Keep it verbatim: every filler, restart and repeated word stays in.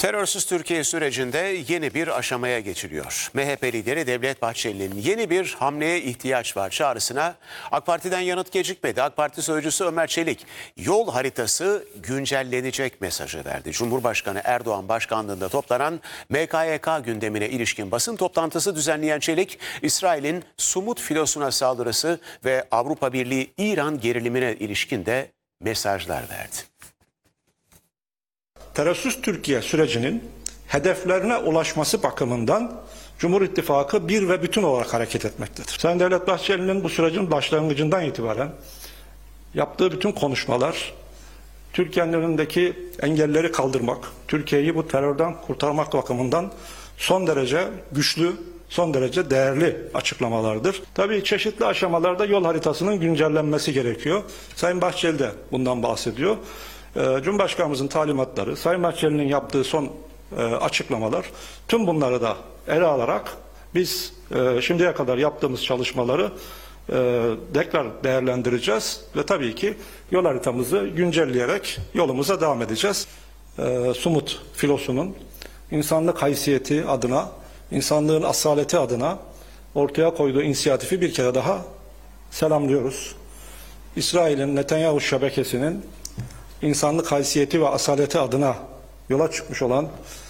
Terörsüz Türkiye sürecinde yeni bir aşamaya geçiliyor. M H P lideri Devlet Bahçeli'nin yeni bir hamleye ihtiyaç var çağrısına AK Parti'den yanıt gecikmedi. AK Parti sözcüsü Ömer Çelik yol haritası güncellenecek mesajı verdi. Cumhurbaşkanı Erdoğan başkanlığında toplanan M K Y K gündemine ilişkin basın toplantısı düzenleyen Çelik, İsrail'in Sumut filosuna saldırısı ve Avrupa Birliği İran gerilimine ilişkin de mesajlar verdi. Terörsüz Türkiye sürecinin hedeflerine ulaşması bakımından Cumhur İttifakı bir ve bütün olarak hareket etmektedir. Sayın Devlet Bahçeli'nin bu sürecin başlangıcından itibaren yaptığı bütün konuşmalar, Türkiye'nin önündeki engelleri kaldırmak, Türkiye'yi bu terörden kurtarmak bakımından son derece güçlü, son derece değerli açıklamalardır. Tabii çeşitli aşamalarda yol haritasının güncellenmesi gerekiyor. Sayın Bahçeli de bundan bahsediyor. Cumhurbaşkanımızın talimatları, Sayın Bahçeli'nin yaptığı son e, açıklamalar, tüm bunları da ele alarak biz e, şimdiye kadar yaptığımız çalışmaları e, tekrar değerlendireceğiz ve tabii ki yol haritamızı güncelleyerek yolumuza devam edeceğiz. E, Sumut filosunun insanlık haysiyeti adına, insanlığın asaleti adına ortaya koyduğu inisiyatifi bir kere daha selamlıyoruz. İsrail'in Netanyahu şebekesinin insanlık haysiyeti ve asaleti adına yola çıkmış olan